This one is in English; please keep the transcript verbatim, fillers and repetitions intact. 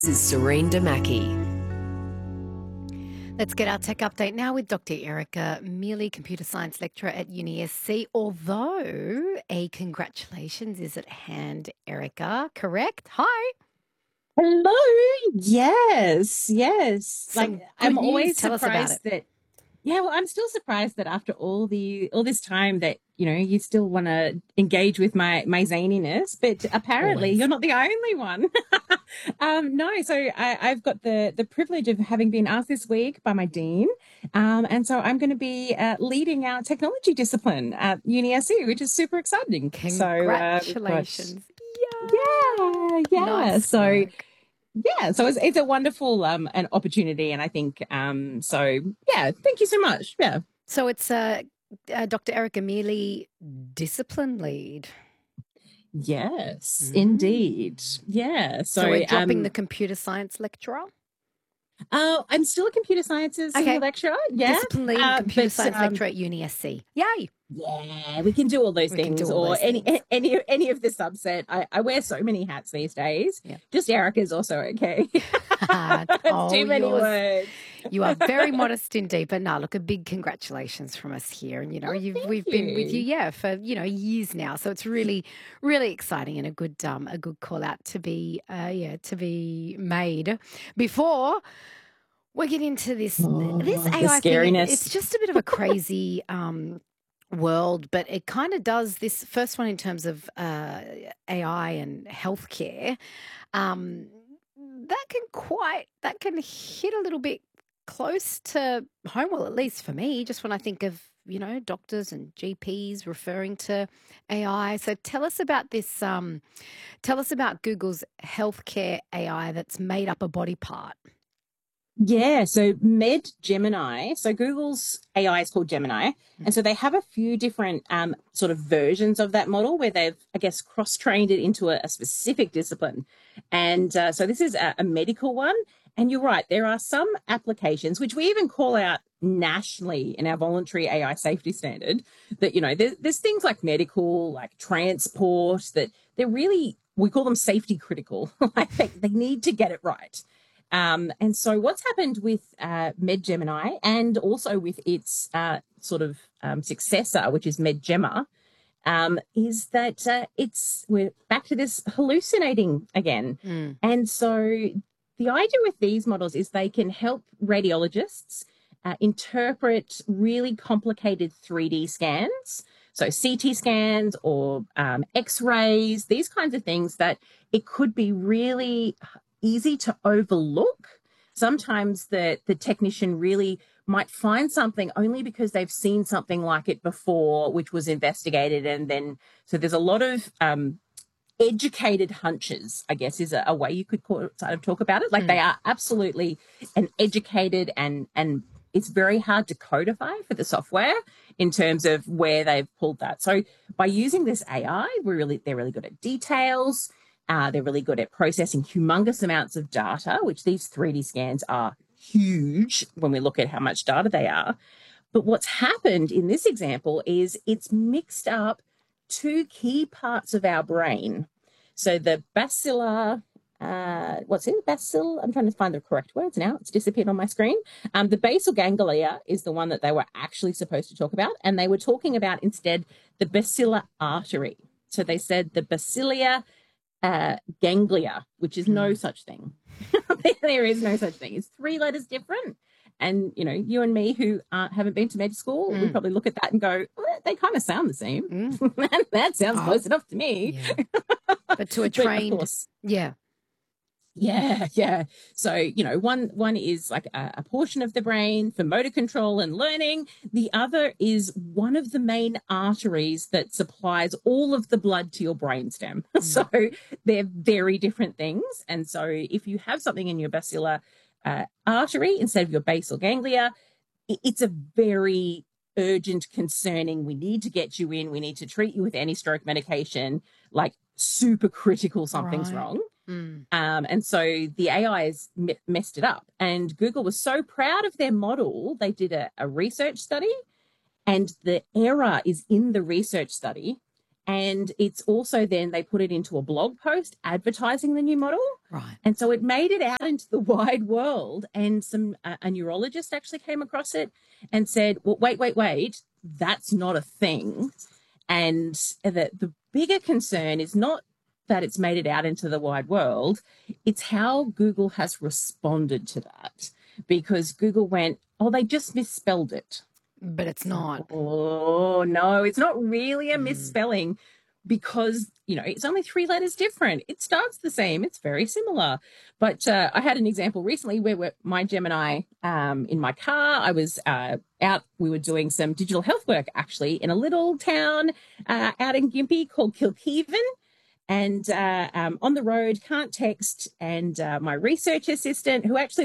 This is Serene Damaki. Let's get our tech update now with Doctor Erica Mealy, computer science lecturer at Uni S C. Although a congratulations is at hand, Erica, correct? Hi. Hello. Yes, yes. Some Like good I'm news. always Tell us about surprised it. that yeah, well, I'm still surprised that after all the all this time that, you know, you still want to engage with my my zaniness, but apparently Always. you're not the only one. um, no, so I, I've got the the privilege of having been asked this week by my dean, um, and so I'm going to be uh, leading our technology discipline at Uni S C, which is super exciting. So uh, we've got Congratulations. yeah, Yeah. yeah. Nice So work. yeah, so it's it's a wonderful um an opportunity, and I think um so yeah, thank you so much. Yeah. So it's uh, uh, Doctor Erica Mealy, discipline lead. Yes, indeed. Mm. Yeah. So we're So dropping the um computer science lecturer. uh I'm still a computer sciences senior Okay. lecturer, yeah. Discipline lead and Uh computer but science um lecturer at Uni S C. Yay. yeah, we can do all those We can do things all or those any things. any any of the subset. I, I wear so many hats these days. Yeah. Just Erica's also okay. It's Oh, too many yours. words. You are very modest indeed. But no, look, a big congratulations from us here. And, you know, Oh, you've, thank we've been with you, you. yeah, for, you know, years now. So it's really, really exciting and a good, um, a good call out to be, uh, yeah, to be made. Before we get into this, this Oh, the A I thing, it, scariness. it's just a bit of a crazy, um, world, but it kind of does this first one in terms of uh, A I and healthcare. Um, that can quite that can hit a little bit close to home. Well, at least for me, just when I think of you know doctors and G Ps referring to A I. So tell us about this. Um, tell us about Google's healthcare A I that's made up a body part. Yeah, so Med Gemini. So Google's A I is called Gemini. And so they have a few different um, sort of versions of that model where they've, I guess, cross trained it into a, a specific discipline. And uh, so this is a, a medical one. And you're right, there are some applications, which we even call out nationally in our voluntary A I safety standard, that, you know, there's, there's things like medical, like transport, that they're really, we call them safety critical. Like they, they need to get it right. Um, and so what's happened with uh, MedGemini and also with its uh, sort of um, successor, which is MedGemma, um, is that uh, it's we're back to this hallucinating again. Mm. And so the idea with these models is they can help radiologists uh, interpret really complicated three D scans. So C T scans or um, X-rays, these kinds of things that it could be really easy to overlook. Sometimes the, the technician really might find something only because they've seen something like it before, which was investigated. And then, so there's a lot of um, educated hunches, I guess, is a, a way you could call it, sort of talk about it. Like Mm. they are absolutely an educated and, and it's very hard to codify for the software in terms of where they've pulled that. So by using this A I, we're really, they're really good at details. Uh, they're really good at processing humongous amounts of data, which these three D scans are huge when we look at how much data they are. But what's happened in this example is it's mixed up two key parts of our brain. So the basilar, uh, what's it? Bacil? I'm trying to find the correct words now. It's disappeared on my screen. Um, the basal ganglia is the one that they were actually supposed to talk about. And they were talking about instead the basilar artery. So they said the basilia uh, ganglia, which is no Mm. such thing. There is no such thing. It's three letters different. And, you know, you and me who uh, haven't been to med school, we Mm. probably look at that and go, well, they kind of sound the same. Mm. That sounds Oh, close enough to me. yeah. But to a But of trained, course, yeah. yeah, yeah. So, you know, one one is like a, a portion of the brain for motor control and learning. The other is one of the main arteries that supplies all of the blood to your brainstem. Mm. So they're very different things. And so if you have something in your basilar uh, artery instead of your basal ganglia, it, it's a very urgent, concerning, we need to get you in, we need to treat you with anti-stroke medication, like super critical, something's Right. wrong. Mm. Um, and so the A I has me- messed it up. And Google was so proud of their model, they did a, a research study, and the error is in the research study. And it's also then they put it into a blog post advertising the new model. Right. And so it made it out into the wide world. And some uh, a neurologist actually came across it and said, well, wait, wait, wait, that's not a thing. And the, the bigger concern is not that it's made it out into the wide world, it's how Google has responded to that. Because Google went, oh, they just misspelled it. But it's not. Oh, no, it's not really a Mm. misspelling because, you know, it's only three letters different. It starts the same. It's very similar. But uh, I had an example recently where, where my Gemini um, in my car, I was uh, out, we were doing some digital health work actually in a little town uh, out in Gympie called Kilkeven. And uh, um, on the road, can't text. And uh, my research assistant, who actually